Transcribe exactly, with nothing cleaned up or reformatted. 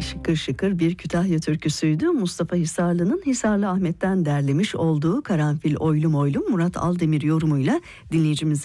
şıkır şıkır bir Kütahya türküsüydü. Mustafa Hisarlı'nın Hisarlı Ahmet'ten derlemiş olduğu Karanfil Oylum Oylum Murat Aldemir yorumuyla dinleyicimiz